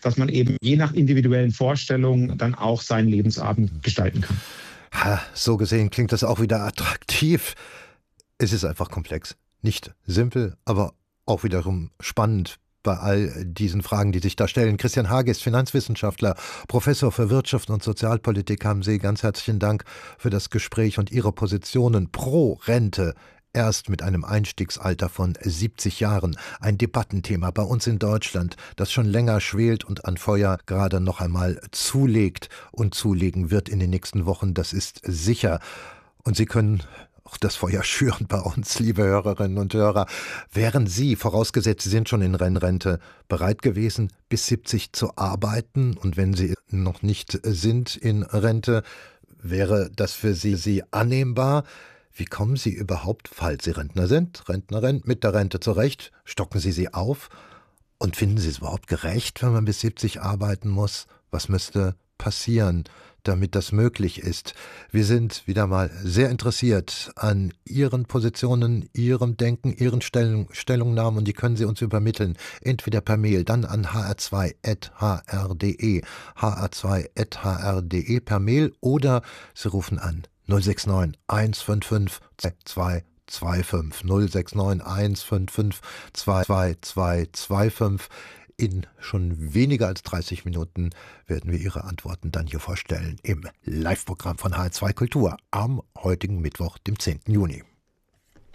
dass man eben je nach individuellen Vorstellungen dann auch seinen Lebensabend gestalten kann. So gesehen klingt das auch wieder attraktiv. Es ist einfach komplex. Nicht simpel, aber auch wiederum spannend bei all diesen Fragen, die sich da stellen. Christian Hage ist Finanzwissenschaftler, Professor für Wirtschaft und Sozialpolitik. Haben Sie ganz herzlichen Dank für das Gespräch und Ihre Positionen pro Rente. Erst mit einem Einstiegsalter von 70 Jahren. Ein Debattenthema bei uns in Deutschland, das schon länger schwelt und an Feuer gerade noch einmal zulegt und zulegen wird in den nächsten Wochen. Das ist sicher. Und Sie können auch das Feuer schüren bei uns, liebe Hörerinnen und Hörer. Wären Sie, vorausgesetzt Sie sind schon in Rente, bereit gewesen, bis 70 zu arbeiten? Und wenn Sie noch nicht sind in Rente, wäre das für Sie annehmbar? Wie kommen Sie überhaupt, falls Sie Rentner sind, Rentnerin, mit der Rente zurecht? Stocken Sie sie auf? Und finden Sie es überhaupt gerecht, wenn man bis 70 arbeiten muss? Was müsste passieren, damit das möglich ist? Wir sind wieder mal sehr interessiert an Ihren Positionen, Ihrem Denken, Ihren Stellungnahmen, und die können Sie uns übermitteln. Entweder per Mail, dann an hr2.hr.de, hr2.hr.de per Mail, oder Sie rufen an 069 155 2225, 069 155 2225. In schon weniger als 30 Minuten werden wir Ihre Antworten dann hier vorstellen im Live-Programm von HR2 Kultur am heutigen Mittwoch, dem 10. Juni.